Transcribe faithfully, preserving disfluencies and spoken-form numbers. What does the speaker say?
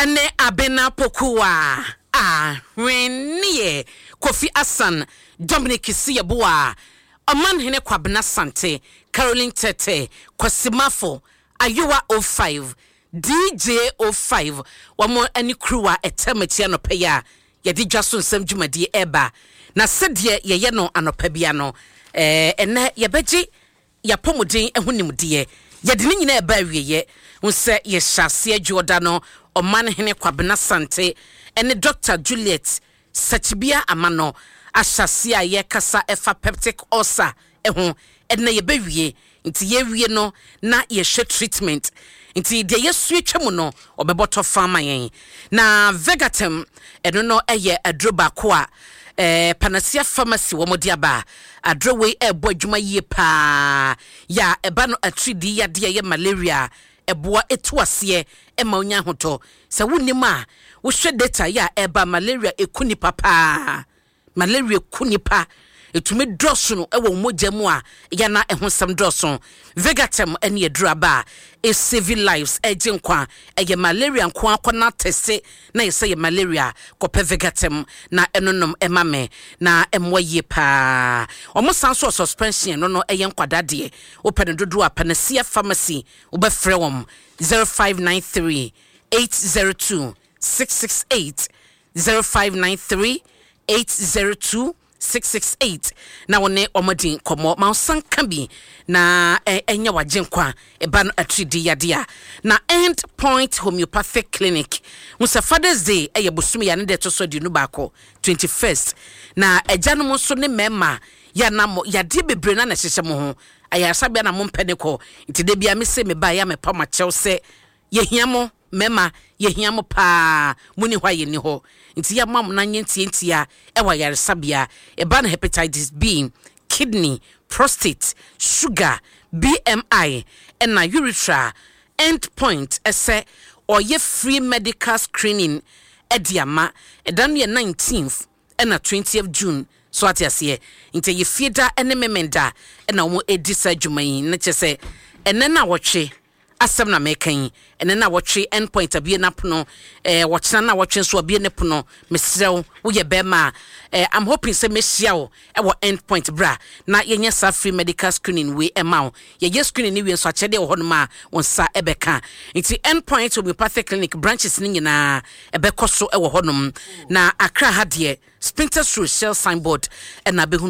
ene abena pokuwa ah renie Kofi Asan Dominic Siyabua Oman hene Kwabena Sante Caroline Tete Kwasimafo Ayuwa oh five D J oh five wamo ani crewa etemeti anopeya yedi dwaso nsem dwumadi eba na sedie ye ye no anopa bia no eh ene ye beji ya pomodin ehunimdie yedi ni nyina eba wieye unse ye hyase adwoda no Oman hene Kwabena Sante ene Doctor Juliet Sachibia Amano ahyase aye kasa efa peptic ulcer eho ene ye bewie nti ye wie no na ye hwe treatment nti de yesu etwemu no obeboto fama yen na Vegatem eno no eye adroba ko a eh Panacea Pharmacy wo modi aba adrowe ebo adwuma yie pa ya eba no atridi ya de ye malaria eboa etuase e ma onya hoto se wonima wo hwe data ya eba malaria ekuni papa malaria kunipa etumi droso no ewo mogyamu a ya na ehosam droso Vegatem ene eduraba e save lives ejinkwa eye malaria nko akona tese na yese ye malaria kope Vegatem na enonom emame na emwaye pa omosan so suspension no no eye nkwadade open dodo a Panacea Pharmacy obefre wom zero five nine three eight zero two six six eight zero five nine three eight zero two six six eight na wone omodin komo mausan kambi na enya wajenkwa eba no atridi yadea na End Point Homeopathic Clinic musa Father's Day eye bosumi ya ne de toso di nu bako twenty-first na ejanom so ne mema ya na ya de bebre na na hyehye mo ho ayasa bia na mo mpene ko ntide bia me se me ba ya me pa ma chew se ye hiamo mema ye hiamo pa muni hwa ye ni ho nti ya mam na nyentie ntia e wa yare sabia e ban hepatitis B, kidney, prostate, sugar, B M I and na urethra. End Point ese or ye free medical screening ediama e dan ye nineteenth and na twentieth June so ati ase nti ye fieda ene memenda e na wo edisa dwumayi na chese ene na woche asem na mekan ene na wotwe End Point abie na pono eh wochena na wotwe so abie ne pono mesrew wo ye bema eh I'm hoping say mehia wo e wo End Point bra na yenye sa free medical screening we ema ye ye screening ni we so achede wo honoma wonsa ebeka nti End Point Homeopathic Clinic branches ni nyina ebekoso e wo honom na Accra ha de Sprinter Social signboard e na be